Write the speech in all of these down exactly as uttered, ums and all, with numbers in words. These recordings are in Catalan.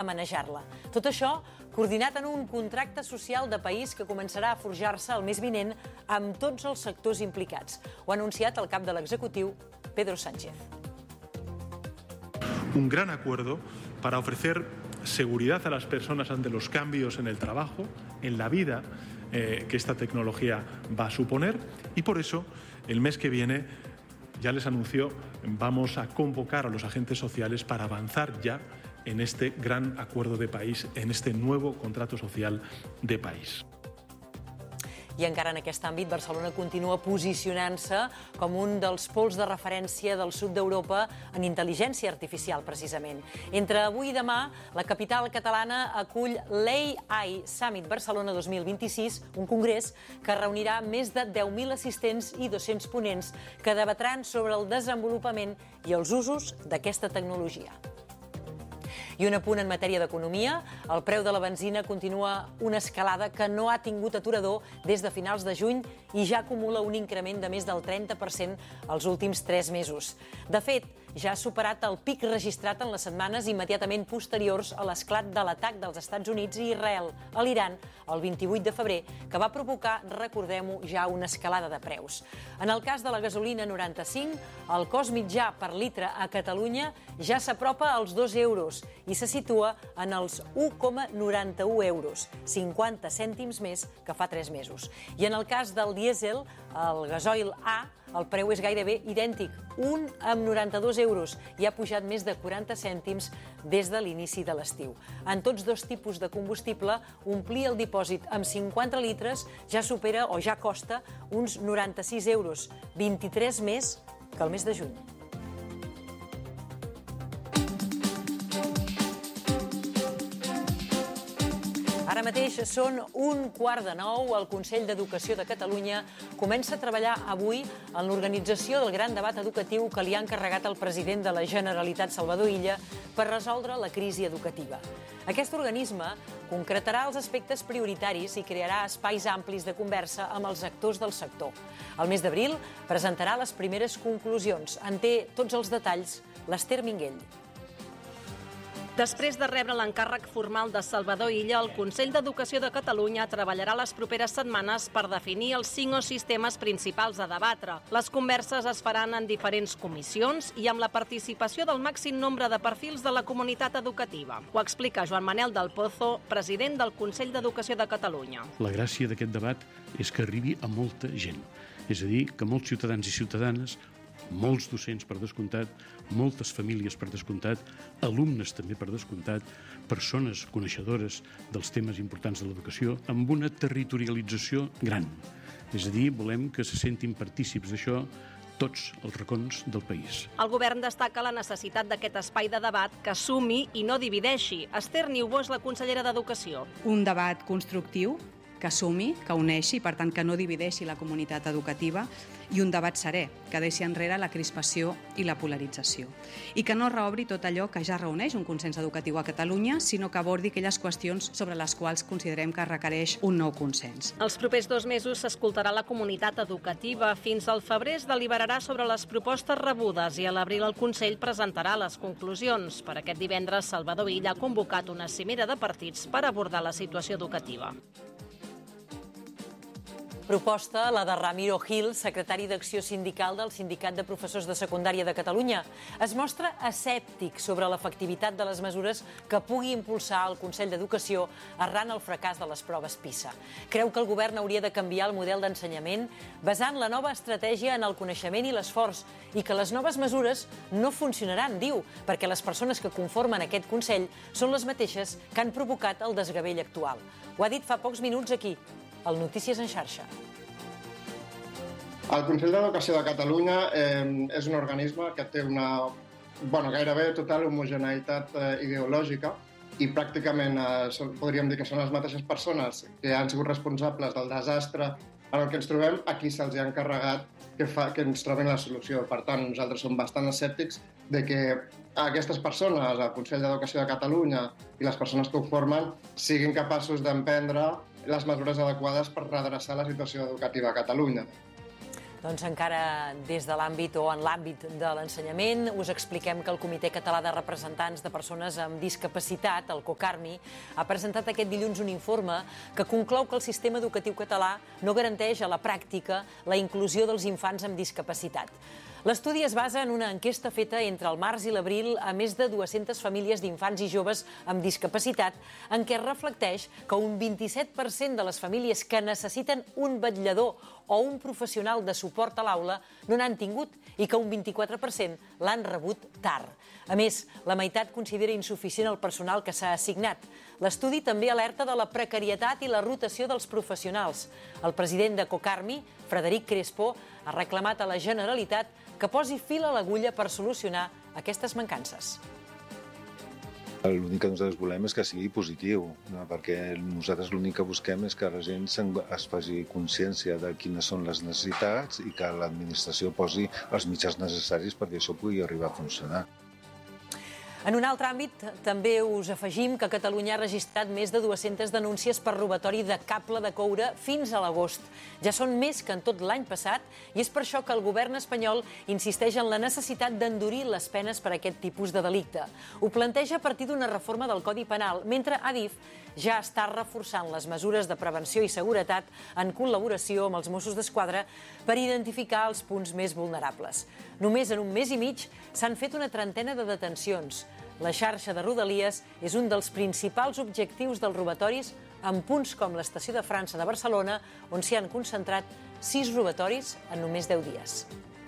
manejar-la. Tot això coordinat en un contracte social de país que començarà a forjar-se el mes vinent amb tots els sectors implicats. Ho ha anunciat el cap de l'executiu, Pedro Sánchez. Un gran acuerdo para ofrecer seguridad a las personas ante los cambios en el trabajo, en la vida eh, que esta tecnología va a suponer, y por eso el mes que viene, ya les anunció, vamos a convocar a los agentes sociales para avanzar ya en este gran acuerdo de país, en este nuevo contrato social de país. I encara en aquest àmbit, Barcelona continua posicionant-se com un dels pols de referència del sud d'Europa en intel·ligència artificial, precisament. Entre avui i demà, la capital catalana acull l'A I Summit Barcelona dos mil vint-i-sis, un congrés que reunirà més de deu mil assistents i dos-cents ponents que debatran sobre el desenvolupament i els usos d'aquesta tecnologia. I un apunt en matèria d'economia, el preu de la benzina continua una escalada que no ha tingut aturador des de finals de juny i ja acumula un increment de més del trenta per cent els últims tres mesos. De fet, ja ha superat el pic registrat en les setmanes immediatament posteriors a l'esclat de l'atac dels Estats Units i Israel a l'Iran el vint-i-vuit de febrer, que va provocar, recordem-ho, ja una escalada de preus. En el cas de la gasolina noranta-cinc, el cost mitjà per litre a Catalunya ja s'apropa als dos euros i se situa en els u coma noranta-u euros, cinquanta cèntims més que fa tres mesos. I en el cas del dièsel, el gasoil A, el preu és gairebé idèntic, un amb noranta-dos euros, i ha pujat més de quaranta cèntims des de l'inici de l'estiu. En tots dos tipus de combustible, omplir el dipòsit amb cinquanta litres ja supera o ja costa uns noranta-sis euros, vint-i-tres més que el mes de juny. Ara mateix són un quart de nou. El Consell d'Educació de Catalunya comença a treballar avui en l'organització del gran debat educatiu que li ha encarregat el president de la Generalitat, Salvador Illa, per resoldre la crisi educativa. Aquest organisme concretarà els aspectes prioritaris i crearà espais amplis de conversa amb els actors del sector. Al mes d'abril presentarà les primeres conclusions. En té tots els detalls l'Ester Minguell. Després de rebre l'encàrrec formal de Salvador Illa, el Consell d'Educació de Catalunya treballarà les properes setmanes per definir els cinc o sis temes principals a debatre. Les converses es faran en diferents comissions i amb la participació del màxim nombre de perfils de la comunitat educativa. Ho explica Joan Manel del Pozo, president del Consell d'Educació de Catalunya. La gràcia d'aquest debat és que arribi a molta gent, és a dir, que molts ciutadans i ciutadanes, molts docents per descomptat, moltes famílies per descomptat, alumnes també per descomptat, persones coneixedores dels temes importants de l'educació, amb una territorialització gran. És a dir, volem que se sentin partícips d'això tots els racons del país. El govern destaca la necessitat d'aquest espai de debat que sumi i no divideixi. Ester Niubó és la consellera d'Educació. Un debat constructiu, que sumi, que uneixi, per tant que no divideixi la comunitat educativa, i un debat serè, que deixi enrere la crispació i la polarització. I que no reobri tot allò que ja reuneix un consens educatiu a Catalunya, sinó que abordi aquelles qüestions sobre les quals considerem que requereix un nou consens. Els propers dos mesos s'escoltarà la comunitat educativa. Fins al febrer es deliberarà sobre les propostes rebudes i a l'abril el Consell presentarà les conclusions. Per aquest divendres, Salvador Illa ha convocat una cimera de partits per abordar la situació educativa. Proposta la de Ramiro Gil, secretari d'Acció Sindical del Sindicat de Professors de Secundària de Catalunya. Es mostra escèptic sobre l'efectivitat de les mesures que pugui impulsar el Consell d'Educació arran el fracàs de les proves PISA. Creu que el govern hauria de canviar el model d'ensenyament basant la nova estratègia en el coneixement i l'esforç i que les noves mesures no funcionaran, diu, perquè les persones que conformen aquest Consell són les mateixes que han provocat el desgavell actual. Ho ha dit fa pocs minuts aquí, al Notícies en xarxa. El Consell d'Educació de Catalunya eh, és un organisme que té una bueno, gairebé total homogeneïtat eh, ideològica i pràcticament eh, són, podríem dir que són les mateixes persones que han sigut responsables del desastre en el que ens trobem, a qui se'ls ha encarregat que, fa, que ens trobem la solució. Per tant, nosaltres som bastant escèptics de que aquestes persones, el Consell d'Educació de Catalunya i les persones que ho formen, siguin capaços d'emprendre les mesures adequades per redreçar la situació educativa a Catalunya. Doncs encara des de l'àmbit o en l'àmbit de l'ensenyament us expliquem que el Comitè Català de Representants de Persones amb Discapacitat, el COCARMI, ha presentat aquest dilluns un informe que conclou que el sistema educatiu català no garanteix a la pràctica la inclusió dels infants amb discapacitat. L'estudi es basa en una enquesta feta entre el març i l'abril a més de dues-centes famílies d'infants i joves amb discapacitat, en què es reflecteix que un vint-i-set per cent de les famílies que necessiten un vetllador o un professional de suport a l'aula no n'han tingut i que un vint-i-quatre per cent l'han rebut tard. A més, la meitat considera insuficient el personal que s'ha assignat. L'estudi també alerta de la precarietat i la rotació dels professionals. El president de COCARMI, Frederic Crespo, ha reclamat a la Generalitat que posi fil a l'agulla per solucionar aquestes mancances. L'únic que nosaltres volem és que sigui positiu, no? Perquè nosaltres l'únic que busquem és que la gent es faci consciència de quines són les necessitats i que l'administració posi els mitjans necessaris perquè això pugui arribar a funcionar. En un altre àmbit, també us afegim que Catalunya ha registrat més de dues-centes denúncies per robatori de cable de coure fins a l'agost. Ja són més que en tot l'any passat i és per això que el govern espanyol insisteix en la necessitat d'endurir les penes per a aquest tipus de delicte. Ho planteja a partir d'una reforma del Codi Penal, mentre Adif ja està reforçant les mesures de prevenció i seguretat en col·laboració amb els Mossos d'Esquadra per identificar els punts més vulnerables. Només en un mes i mig s'han fet una trentena de detencions. La xarxa de Rodalies és un dels principals objectius dels robatoris en punts com l'Estació de França de Barcelona, on s'hi han concentrat sis robatoris en només deu dies.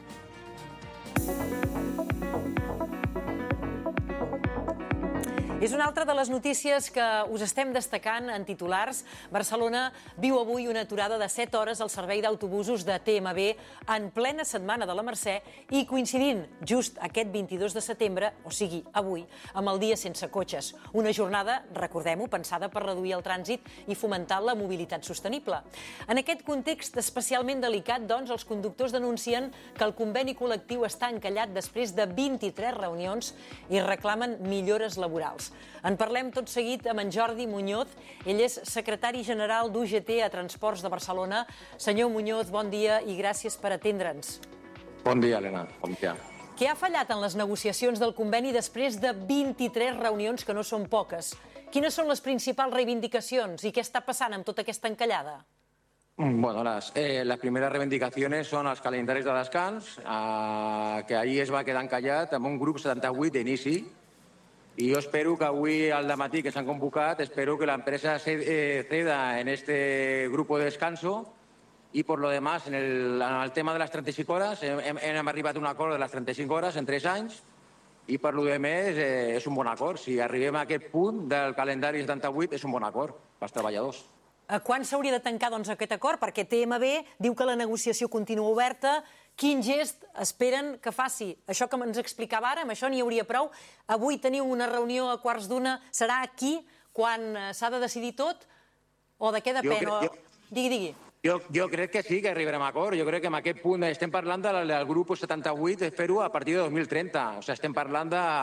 És una altra de les notícies que us estem destacant en titulars. Barcelona viu avui una aturada de set hores al servei d'autobusos de T M B en plena setmana de la Mercè i coincidint just aquest vint-i-dos de setembre, o sigui, avui, amb el dia sense cotxes. Una jornada, recordem-ho, pensada per reduir el trànsit i fomentar la mobilitat sostenible. En aquest context especialment delicat, doncs, els conductors denuncien que el conveni col·lectiu està encallat després de vint-i-tres reunions i reclamen millores laborals. En parlem tot seguit amb en Jordi Muñoz. Ell és secretari general d'U G T a Transports de Barcelona. Senyor Muñoz, bon dia i gràcies per atendre'ns. Bon dia, Helena. Bon dia. Què ha fallat en les negociacions del conveni després de vint-i-tres reunions, que no són poques? Quines són les principals reivindicacions i què està passant amb tota aquesta encallada? Bueno, las, eh, las primeras reivindicaciones son els calendaris de descans, eh, que ahir es va quedar encallat amb un grup setanta-vuit d'inici. Y yo espero que avui al dematí que s'han convocat, espero que la empresa ceda en este grupo de descanso y por lo demás, en el, en el tema de las trenta-cinc hores, hem, hem arribat a un acord de les trenta-cinc hores en tres anys i per lo demés eh, és un bon acord. Si arribem a aquest punt del calendari setanta-vuit és un bon acord pels treballadors. Quan s'hauria de tancar doncs, aquest acord? Perquè T M B diu que la negociació continua oberta. Quin gest esperen que faci? Això que ens explicava ara, amb això n'hi hauria prou? Avui teniu una reunió a quarts d'una. Serà aquí quan s'ha de decidir tot? O de què depèn? Jo, jo, digui, digui. Jo, jo crec que sí, que arribarem a acord. Jo crec que en aquest punt estem parlant del, del grup setanta-vuit, espero, a partir de dos mil trenta. O sigui, estem parlant de...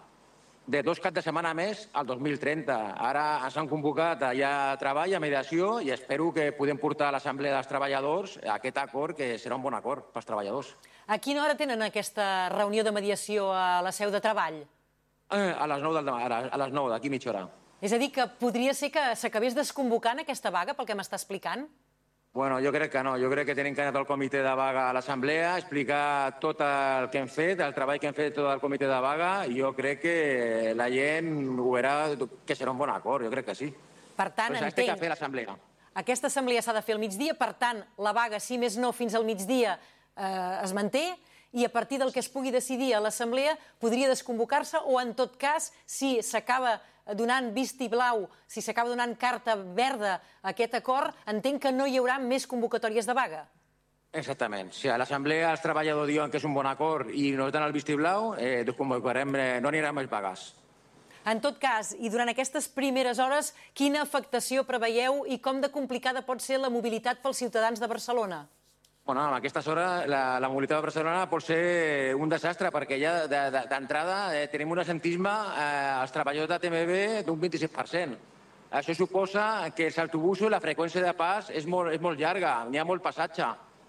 de dos caps de setmana més al dos mil trenta. Ara s'han convocat allà a treball, a mediació, i espero que podem portar a l'Assemblea dels Treballadors aquest acord, que serà un bon acord pels treballadors. A quina hora tenen aquesta reunió de mediació a la seu de treball? Eh, a les nou del demà, a les nou, d'aquí mitja hora. És a dir, que podria ser que s'acabés desconvocant aquesta vaga, pel que m'està explicant? Bueno, jo crec que no. Jo crec que tenim que anar al comitè de vaga a l'Assemblea, explicar tot el que hem fet, el treball que hem fet tot el comitè de vaga, i jo crec que la gent ho veurà, que serà un bon acord, jo crec que sí. Per tant, entenc... Però que fer l'Assemblea. Aquesta assemblea s'ha de fer al migdia, per tant, la vaga, si més no, fins al migdia eh, es manté, i a partir del que es pugui decidir a l'assemblea podria desconvocar-se o, en tot cas, si s'acaba donant vist i blau, si s'acaba donant carta verda a aquest acord, entenc que no hi haurà més convocatòries de vaga. Exactament. Si a l'assemblea els treballadors diuen que és un bon acord i no donen el vist i blau, eh, desconvocarem, eh, no anirà més vagues. En tot cas, i durant aquestes primeres hores, quina afectació preveieu i com de complicada pot ser la mobilitat pels ciutadans de Barcelona? Bueno, en aquestes hores la, la mobilitat de Barcelona pot ser un desastre perquè ja d'entrada eh, tenim un assentisme eh, als treballadors de T M B d'un vint-i-set per cent. Això suposa que els autobusos, la freqüència de pas és molt, és molt llarga, n'hi ha molt passatge.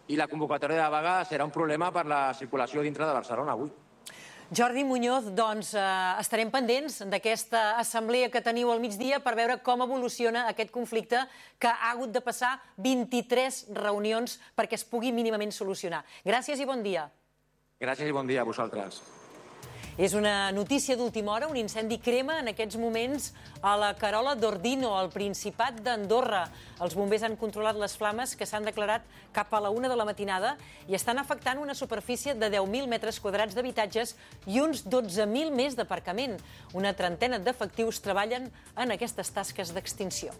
i la convocatòria de vaga serà un problema per la circulació dintre de Barcelona avui. Jordi Muñoz, doncs eh, estarem pendents d'aquesta assemblea que teniu al migdia per veure com evoluciona aquest conflicte que ha hagut de passar vint-i-tres reunions perquè es pugui mínimament solucionar. Gràcies i bon dia. Gràcies i bon dia a vosaltres. És una notícia d'última hora, un incendi crema en aquests moments a la Carola d'Ordino, al Principat d'Andorra. Els bombers han controlat les flames que s'han declarat cap a la una de la matinada i estan afectant una superfície de deu mil metres quadrats d'habitatges i uns dotze mil més d'aparcament. Una trentena d'efectius treballen en aquestes tasques d'extinció.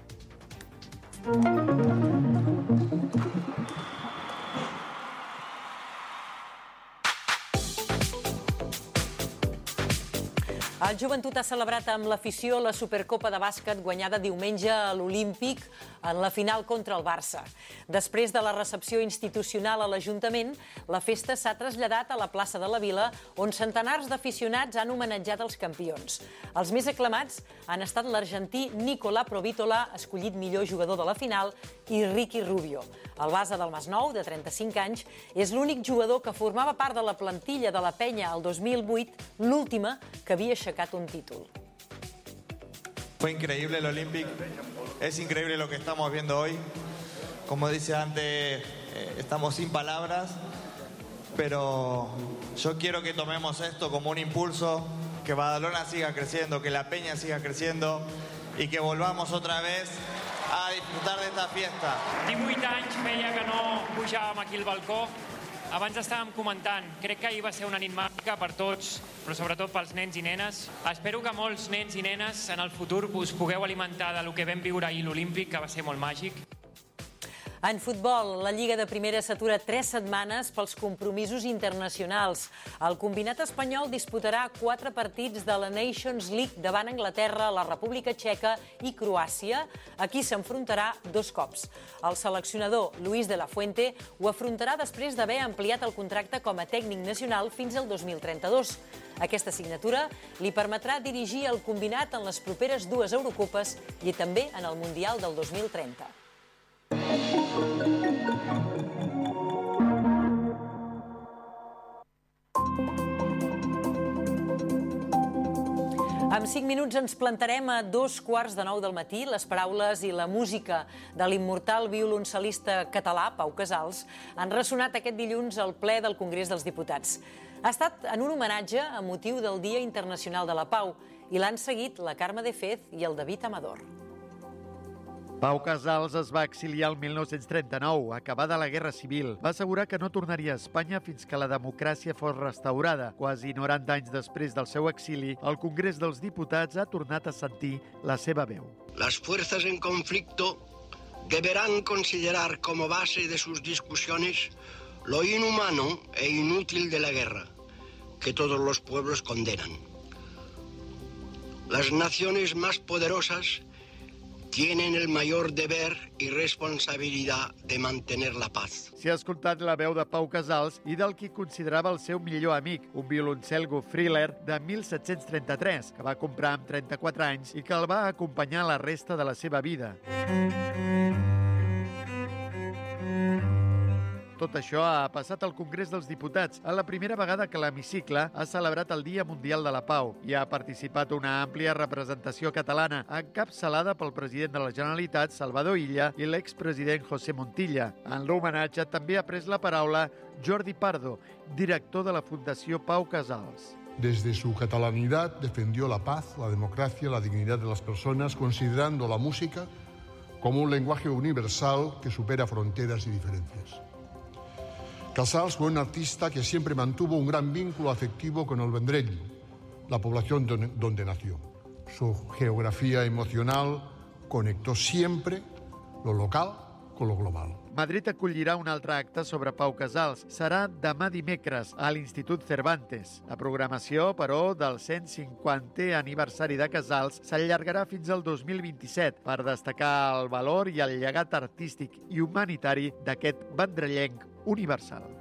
El Joventut ha celebrat amb l'afició la Supercopa de bàsquet guanyada diumenge a l'Olímpic en la final contra el Barça. Després de la recepció institucional a l'Ajuntament, la festa s'ha traslladat a la plaça de la Vila, on centenars d'aficionats han homenatjat els campions. Els més aclamats han estat l'argentí Nicolà Provítola, escollit millor jugador de la final, i Ricky Rubio. El base del Masnou, de trenta-cinc anys, és l'únic jugador que formava part de la plantilla de la Penya el dos mil vuit, l'última que havia aixecat un títol. Fue increíble el Olympic, es increíble lo que estamos viendo hoy. Como dice antes, eh, estamos sin palabras, pero yo quiero que tomemos esto como un impulso, que Badalona siga creciendo, que la Peña siga creciendo y que volvamos otra vez a disfrutar de esta fiesta. divuit anys feia que no pujàvem aquí al balcó. Abans estàvem comentant, crec que ahir va ser una nit màgica per tots, però sobretot pels nens i nenes. Espero que molts nens i nenes en el futur us pugueu alimentar del que vam viure ahir a l'Olímpic, que va ser molt màgic. En futbol, la Lliga de Primera s'atura tres setmanes pels compromisos internacionals. El combinat espanyol disputarà quatre partits de la Nations League davant Anglaterra, la República Txeca i Croàcia. Aquí s'enfrontarà dos cops. El seleccionador Luis de la Fuente ho afrontarà després d'haver ampliat el contracte com a tècnic nacional fins al dos mil trenta-dos. Aquesta signatura li permetrà dirigir el combinat en les properes dues Eurocopes i també en el Mundial del dos mil trenta. En cinc minuts ens plantarem a dos quarts de nou del matí. Les paraules i la música de l'immortal violoncel·lista català, Pau Casals, han ressonat aquest dilluns al ple del Congrés dels Diputats. Ha estat en un homenatge a motiu del Dia Internacional de la Pau i l'han seguit la Carme de Fez i el David Amador. Pau Casals es va exiliar el mil nou-cents trenta-nou, acabada la Guerra Civil. Va assegurar que no tornaria a Espanya fins que la democràcia fos restaurada. Quasi noranta anys després del seu exili, el Congrés dels Diputats ha tornat a sentir la seva veu. Las fuerzas en conflicto deberán considerar como base de sus discusiones lo inhumano e inútil de la guerra, que todos los pueblos condenan. Las naciones más poderosas tienen el mayor deber y responsabilidad de mantener la paz. S'ha escoltat la veu de Pau Casals i del qui considerava el seu millor amic, un violoncel Friler de mil set-cents trenta-tres, que va comprar amb trenta-quatre anys i que el va acompanyar la resta de la seva vida. Tot això ha passat al Congrés dels Diputats, a la primera vegada que l'hemicicle ha celebrat el Dia Mundial de la Pau. Hi ha participat una àmplia representació catalana, encapçalada pel president de la Generalitat, Salvador Illa, i l'expresident José Montilla. En l'homenatge també ha pres la paraula Jordi Pardo, director de la Fundació Pau Casals. Desde su catalanidad defendió la paz, la democracia, la dignidad de las personas, considerando la música como un lenguaje universal que supera fronteras y diferencias. Casals fue un artista que siempre mantuvo un gran vínculo afectivo con el Vendrell, la población donde nació. Su geografía emocional conectó siempre lo local con lo global. Madrid acollirà un altre acte sobre Pau Casals. Serà demà dimecres a l'Institut Cervantes. La programació, però, del cent cinquantè aniversari de Casals s'allargarà fins al dos mil vint-i-set per destacar el valor i el llegat artístic i humanitari d'aquest vendrellenc universal.